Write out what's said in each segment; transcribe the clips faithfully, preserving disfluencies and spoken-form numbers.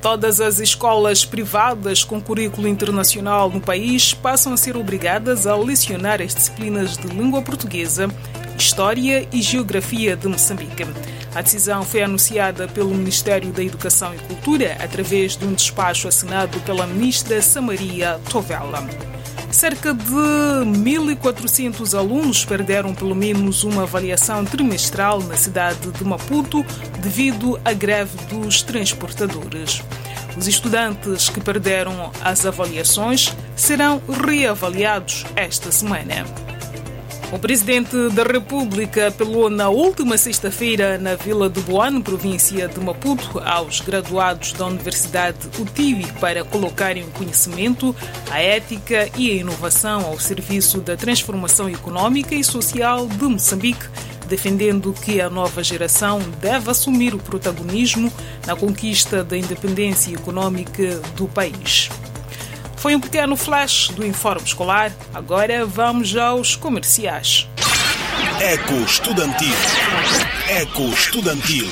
Todas as escolas privadas com currículo internacional no país passam a ser obrigadas a lecionar as disciplinas de língua portuguesa, História e Geografia de Moçambique. A decisão foi anunciada pelo Ministério da Educação e Cultura através de um despacho assinado pela ministra Samaria Tovela. Cerca de mil e quatrocentos alunos perderam pelo menos uma avaliação trimestral na cidade de Maputo devido à greve dos transportadores. Os estudantes que perderam as avaliações serão reavaliados esta semana. O Presidente da República apelou na última sexta-feira na Vila de Boane, província de Maputo, aos graduados da Universidade U T I B para colocarem o conhecimento, a ética e a inovação ao serviço da transformação económica e social de Moçambique, defendendo que a nova geração deve assumir o protagonismo na conquista da independência económica do país. Foi um pequeno flash do Informe Escolar. Agora vamos aos comerciais. Eco Estudantil. Eco Estudantil.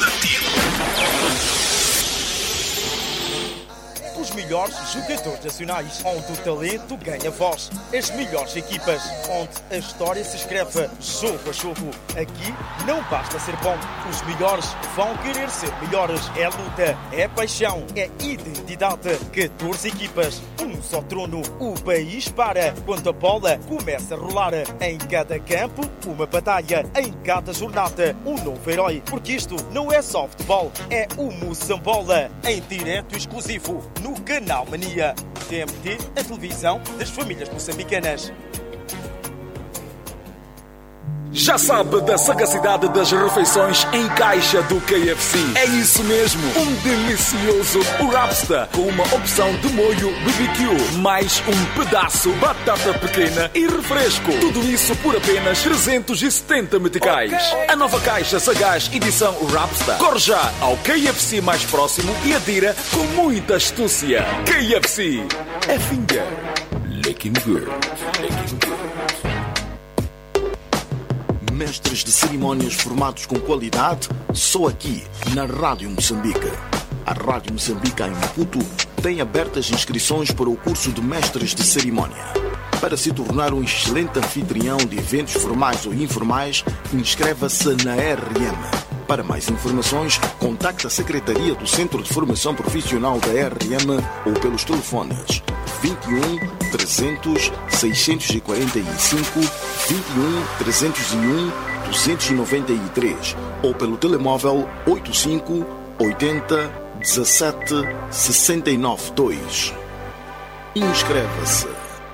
Os melhores jogadores nacionais, onde o talento ganha voz. As melhores equipas, onde a história se escreve jogo a jogo. Aqui não basta ser bom. Os melhores vão querer ser melhores. É luta, é paixão, é identidade. catorze equipas, um só trono. O país para quando a bola começa a rolar. Em cada campo, uma batalha. Em cada jornada, um novo herói. Porque isto não é só futebol, é o Moçambola. Em direto exclusivo, no Canal Mania. T M T, a televisão das famílias moçambicanas. Já sabe da sagacidade das refeições em caixa do K F C. É isso mesmo, um delicioso Rapsta com uma opção de molho B B Q, mais um pedaço batata pequena e refresco. Tudo isso por apenas trezentos e setenta meticais. A nova caixa sagaz edição Rapsta. Corre já ao K F C mais próximo e adira com muita astúcia. K F C, a finger licking good. Licking good. Mestres de cerimónias formados com qualidade, só aqui na Rádio Moçambique. A Rádio Moçambique em Maputo tem abertas inscrições para o curso de Mestres de Cerimónia. Para se tornar um excelente anfitrião de eventos formais ou informais, inscreva-se na R M. Para mais informações, contacte a Secretaria do Centro de Formação Profissional da R M ou pelos telefones vinte e um, trezentos, seiscentos e quarenta e cinco, vinte e um, trezentos e um, duzentos e noventa e três ou pelo telemóvel oitenta e cinco, oitenta, dezassete, sessenta e nove dois. Inscreva-se.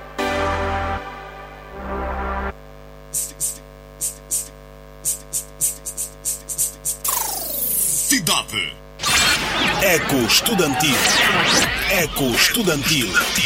Cidade. Eco Estudantil. Eco Estudantil.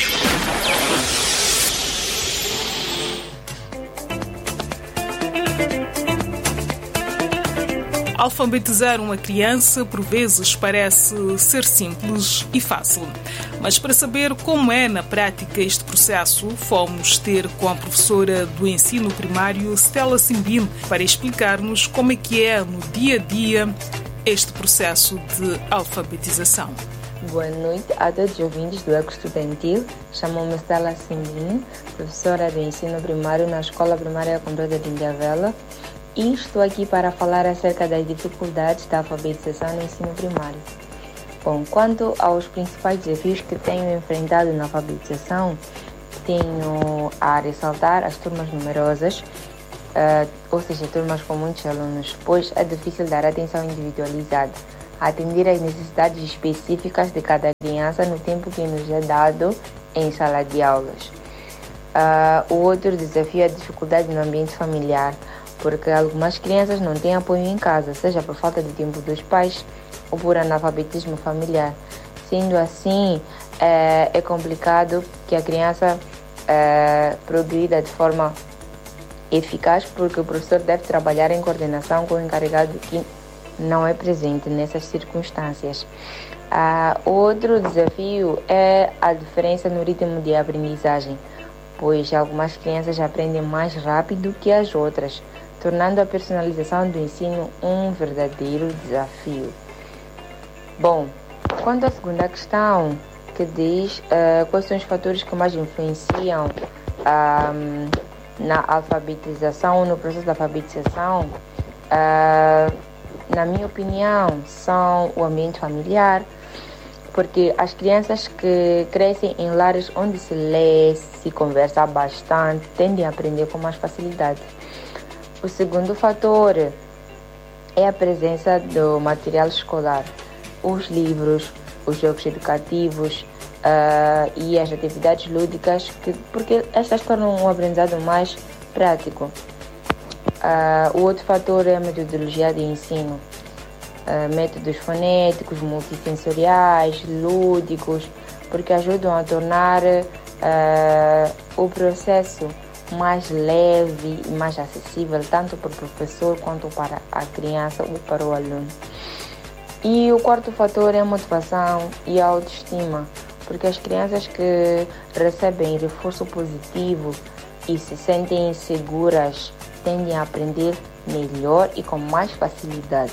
Alfabetizar uma criança, por vezes, parece ser simples e fácil. Mas para saber como é na prática este processo, fomos ter com a professora do ensino primário, Stella Simbin, para explicar-nos como é que é no dia a dia este processo de alfabetização. Boa noite a todos os ouvintes do Eco Estudantil. Chamo-me Stella Simbin, professora do ensino primário na Escola Primária Completa de Indiavela, e estou aqui para falar acerca das dificuldades da alfabetização no ensino primário. Bom, quanto aos principais desafios que tenho enfrentado na alfabetização, tenho a ressaltar as turmas numerosas, uh, ou seja, turmas com muitos alunos, pois é difícil dar atenção individualizada, atender às necessidades específicas de cada criança no tempo que nos é dado em sala de aulas. Uh, o outro desafio é a dificuldade no ambiente familiar, porque algumas crianças não têm apoio em casa, seja por falta de tempo dos pais ou por analfabetismo familiar. Sendo assim, é, é complicado que a criança é, progrida de forma eficaz, porque o professor deve trabalhar em coordenação com o encarregado que não é presente nessas circunstâncias. Ah, outro desafio é a diferença no ritmo de aprendizagem, pois algumas crianças aprendem mais rápido que as outras, tornando a personalização do ensino um verdadeiro desafio. Bom, Quanto à segunda questão, que diz uh, quais são os fatores que mais influenciam um, na alfabetização, no processo de alfabetização, uh, na minha opinião, são o ambiente familiar, porque as crianças que crescem em lares onde se lê, se conversa bastante, tendem a aprender com mais facilidade. O segundo fator é a presença do material escolar, os livros, os jogos educativos uh, e as atividades lúdicas, que, porque estas tornam o aprendizado mais prático. Uh, o outro fator é a metodologia de ensino. Uh, métodos fonéticos, multissensoriais, lúdicos, porque ajudam a tornar uh, o processo mais leve e mais acessível, tanto para o professor quanto para a criança ou para o aluno. E o quarto fator é a motivação e a autoestima, porque as crianças que recebem reforço positivo e se sentem seguras tendem a aprender melhor e com mais facilidade.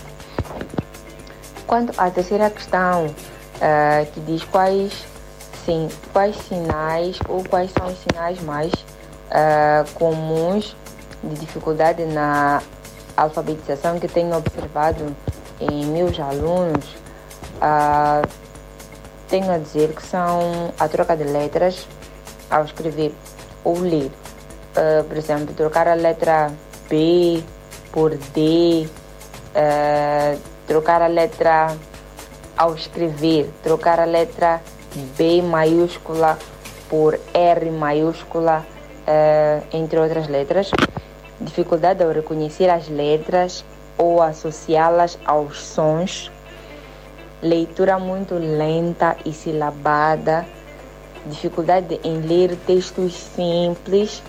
Quanto à terceira questão, uh, que diz quais, sim, quais sinais ou quais são os sinais mais uh, comuns de dificuldade na alfabetização que tenho observado em meus alunos, uh, tenho a dizer que são a troca de letras ao escrever ou ler. Uh, por exemplo, trocar a letra B por D, uh, trocar a letra ao escrever, trocar a letra B maiúscula por R maiúscula, uh, entre outras letras. Dificuldade ao reconhecer as letras ou associá-las aos sons. Leitura muito lenta e silabada. Dificuldade em ler textos simples.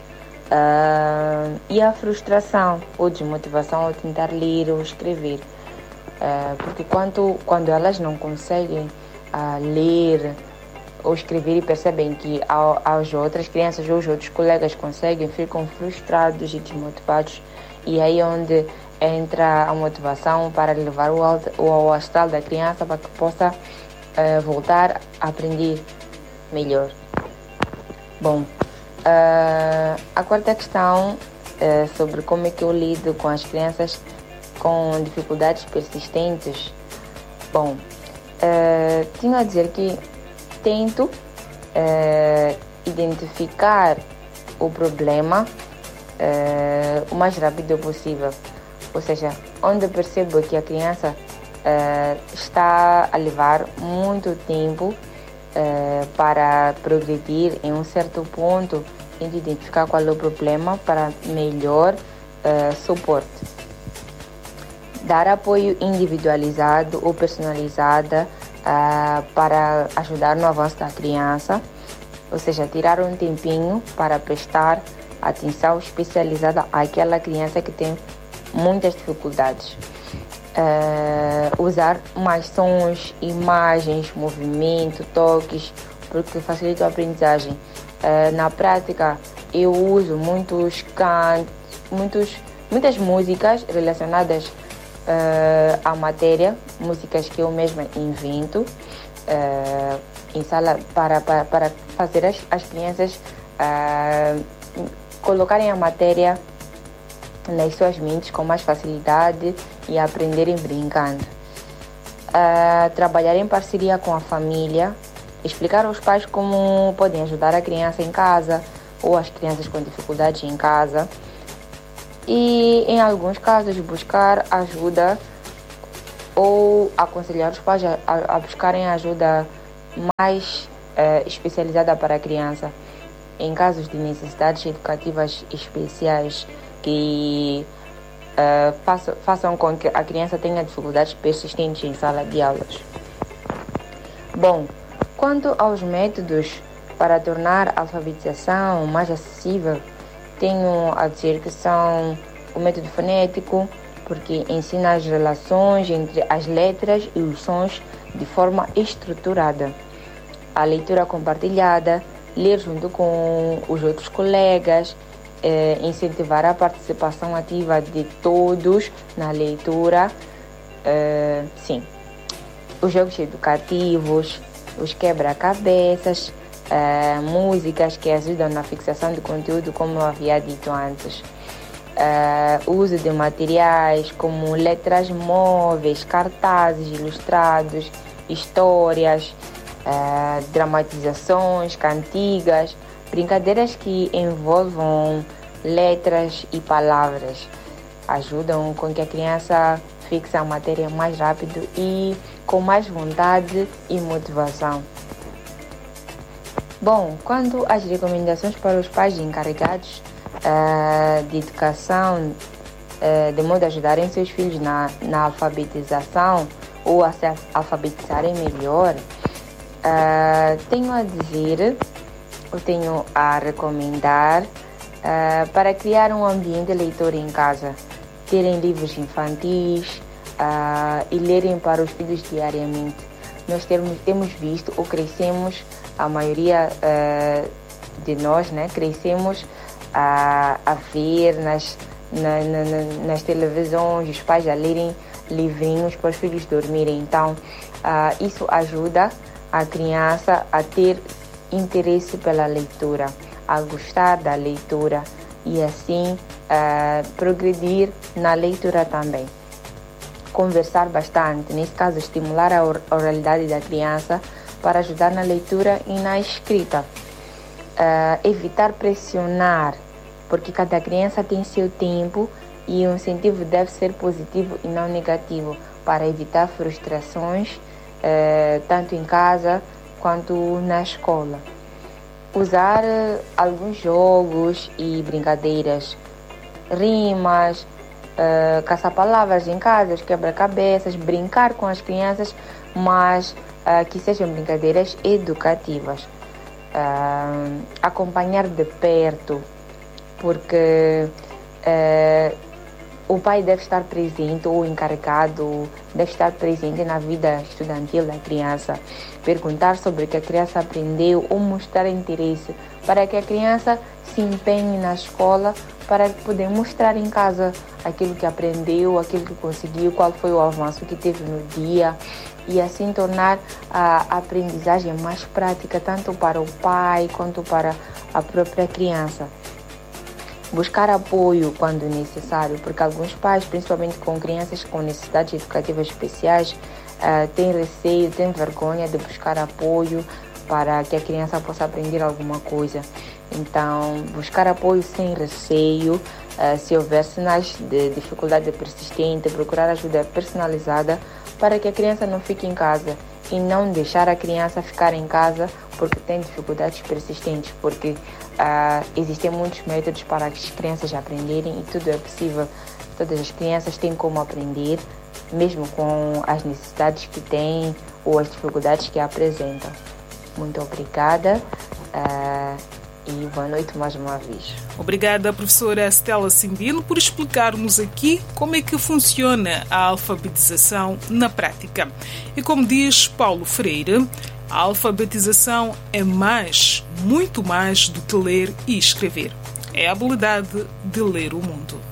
Uh, e a frustração ou desmotivação ao tentar ler ou escrever. Uh, porque quando, quando elas não conseguem uh, ler ou escrever e percebem que ao, as outras crianças ou os outros colegas conseguem, ficam frustrados e desmotivados. E aí é onde entra a motivação para levar o, alto, o astral da criança para que possa uh, voltar a aprender melhor. Bom, Uh, a quarta questão é sobre como é que eu lido com as crianças com dificuldades persistentes. Bom, uh, tenho a dizer que tento uh, identificar o problema uh, o mais rápido possível. Ou seja, onde eu percebo que a criança uh, está a levar muito tempo Uh, para progredir em um certo ponto, tento identificar qual é o problema para melhor uh, suporte. Dar apoio individualizado ou personalizado uh, para ajudar no avanço da criança, ou seja, tirar um tempinho para prestar atenção especializada àquela criança que tem muitas dificuldades. Uh, usar mais sons, imagens, movimento, toques, porque facilita a aprendizagem. Uh, na prática, eu uso muitos cantos, muitos, muitas músicas relacionadas uh, à matéria, músicas que eu mesma invento uh, em sala para, para, para fazer as, as crianças uh, colocarem a matéria nas suas mentes com mais facilidade e aprenderem brincando. Uh, trabalhar em parceria com a família, explicar aos pais como podem ajudar a criança em casa ou as crianças com dificuldades em casa e, em alguns casos, buscar ajuda ou aconselhar os pais a, a buscarem ajuda mais uh, especializada para a criança em casos de necessidades educativas especiais que uh, façam, façam com que a criança tenha dificuldades persistentes em sala de aulas. Bom, quanto aos métodos para tornar a alfabetização mais acessível, tenho a dizer que são o método fonético, porque ensina as relações entre as letras e os sons de forma estruturada. A leitura compartilhada, ler junto com os outros colegas, Eh, incentivar a participação ativa de todos na leitura, eh, sim. os jogos educativos, os quebra-cabeças, uh, músicas que ajudam na fixação de conteúdo, como eu havia dito antes. Uh, uso de materiais como letras móveis, cartazes ilustrados, histórias, uh, dramatizações, cantigas, brincadeiras que envolvam letras e palavras. Ajudam com que a criança fixe a matéria mais rápido e com mais vontade e motivação. Bom, quanto às recomendações para os pais encarregados uh, de educação, uh, de modo a ajudarem seus filhos na, na alfabetização ou a se alfabetizarem melhor, uh, tenho a dizer, eu tenho a recomendar uh, para criar um ambiente leitor em casa, terem livros infantis uh, e lerem para os filhos diariamente. Nós temos, temos visto ou crescemos, a maioria uh, de nós, né, crescemos a, a ver nas, na, na, nas televisões, os pais a lerem livrinhos para os filhos dormirem. Então, uh, isso ajuda a criança a ter interesse pela leitura, a gostar da leitura e assim uh, progredir na leitura também. Conversar bastante, nesse caso estimular a oralidade da criança para ajudar na leitura e na escrita. Uh, evitar pressionar, porque cada criança tem seu tempo e o incentivo deve ser positivo e não negativo, para evitar frustrações, uh, tanto em casa quanto na escola. Usar uh, alguns jogos e brincadeiras, rimas, uh, caça-palavras em casa, os quebra-cabeças, brincar com as crianças, mas uh, que sejam brincadeiras educativas. Uh, acompanhar de perto, porque uh, o pai deve estar presente, ou o encarregado deve estar presente na vida estudantil da criança, perguntar sobre o que a criança aprendeu ou mostrar interesse para que a criança se empenhe na escola, para poder mostrar em casa aquilo que aprendeu, aquilo que conseguiu, qual foi o avanço que teve no dia, e assim tornar a aprendizagem mais prática, tanto para o pai quanto para a própria criança. Buscar apoio quando necessário, porque alguns pais, principalmente com crianças com necessidades educativas especiais, uh, têm receio, têm vergonha de buscar apoio para que a criança possa aprender alguma coisa. Então, buscar apoio sem receio, uh, se houver sinais de dificuldade persistente, procurar ajuda personalizada para que a criança não fique em casa e não deixar a criança ficar em casa porque tem dificuldades persistentes, porque uh, existem muitos métodos para as crianças aprenderem e tudo é possível. Todas as crianças têm como aprender, mesmo com as necessidades que têm ou as dificuldades que apresentam. Muito obrigada. Uh, E boa noite mais uma vez. Obrigada, professora Stella Simbilo, por explicar-nos aqui como é que funciona a alfabetização na prática. E como diz Paulo Freire, a alfabetização é mais, muito mais do que ler e escrever. É a habilidade de ler o mundo.